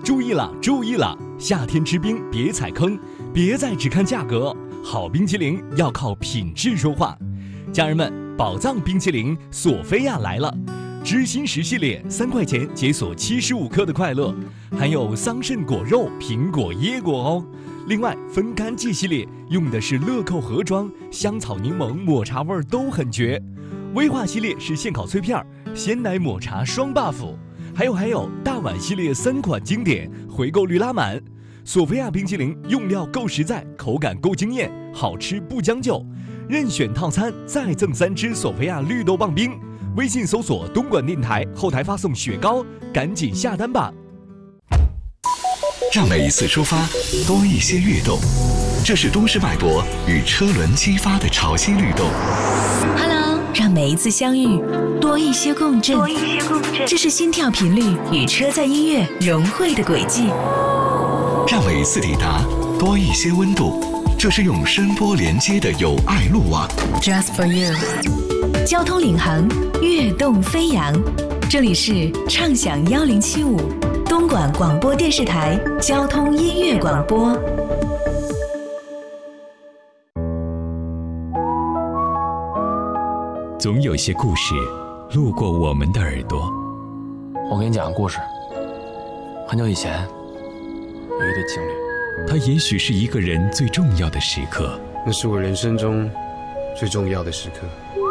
注意了，注意了！夏天吃冰别踩坑，别再只看价格，好冰淇淋要靠品质说话。家人们，宝藏冰淇淋索菲亚来了，知心10系列3块钱解锁75克的快乐，含有桑葚果肉、苹果、椰果哦。另外，分干季系列用的是乐扣盒装，香草柠檬、抹茶味都很绝。威化系列是现烤脆片，鲜奶抹茶双 buff。还有，大碗系列3款经典，回购率拉满。索菲亚冰淇淋用料够实在，口感够惊艳，好吃不将就。任选套餐再赠3支索菲亚绿豆棒冰。微信搜索东莞电台，后台发送雪糕，赶紧下单吧。 让每一次出发多一些跃动，这是都市脉搏与车轮激发的潮汐律动。 Hello， 让每一次相遇多一些共振，这是心跳频率与车载音乐融汇的轨迹。 让每一次抵达多一些温度，这是用声波连接的友爱路网。 Just for you， 交通领航，跃动飞扬。这里是畅享1075。东莞广播电视台交通音乐广播。 总有些故事路过我们的耳朵。 我给你讲个故事。很久以前，有一对情侣。 它也许是一个人最重要的时刻， 那是我人生中最重要的时刻。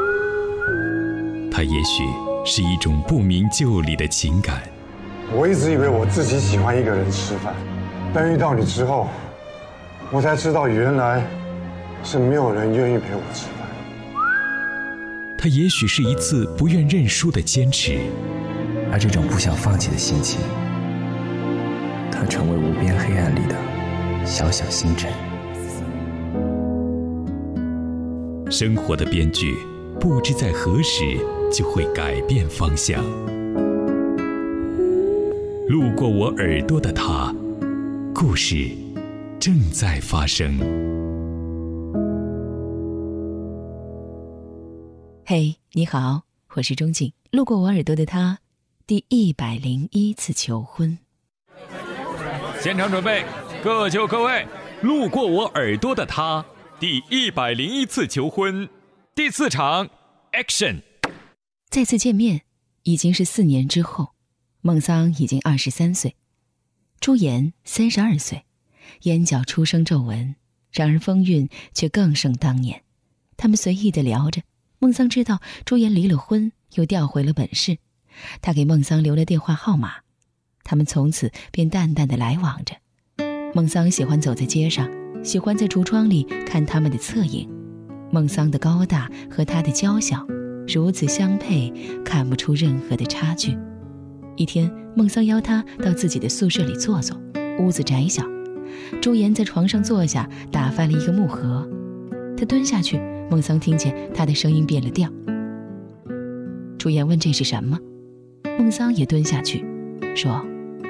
它也许是一种不明就里的情感。 我一直以为我自己喜欢一个人吃饭，但遇到你之后，我才知道原来是没有人愿意陪我吃饭。 它也许是一次不愿认输的坚持， 而这种不想放弃的心情，它成为无边黑暗里的小小星辰。 生活的编剧不知在何时就会改变方向。路过我耳朵的他，故事正在发生。 嘿，你好，我是钟静。路过我耳朵的他，第101次求婚。 现场准备，各就各位。路过我耳朵的他，第101次求婚，第4场 Action。 再次见面已经是4年之后，孟桑已经23岁，朱颜32岁，眼角出生皱纹，然而风韵却更胜当年。他们随意地聊着，孟桑知道朱颜离了婚，又调回了本市，他给孟桑留了电话号码，他们从此便淡淡地来往着。孟桑喜欢走在街上，喜欢在橱窗里看他们的侧影。孟桑的高大和他的娇小如此相配，看不出任何的差距。一天，孟桑邀他到自己的宿舍里坐坐，屋子窄小，朱颜在床上坐下，打翻了一个木盒。他蹲下去，孟桑听见他的声音变了调。朱颜问这是什么，孟桑也蹲下去说，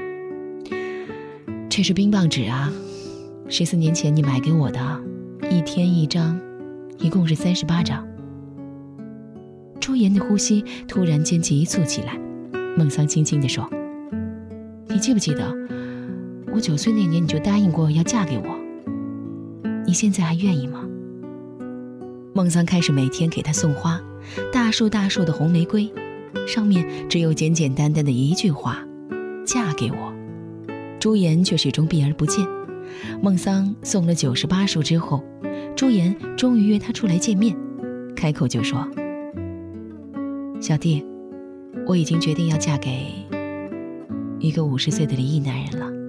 这是冰棒纸啊，14年前你买给我的，1天1张，一共是38张。朱颜的呼吸突然间急促起来，孟桑轻轻地说，你记不记得我9岁那年你就答应过要嫁给我，你现在还愿意吗？孟桑开始每天给他送花，大束大束的红玫瑰，上面只有简简单单的一句话，嫁给我。朱颜却始终避而不见。孟桑送了98束之后，朱颜终于约他出来见面，开口就说，小弟，我已经决定要嫁给一个50岁的离异男人了。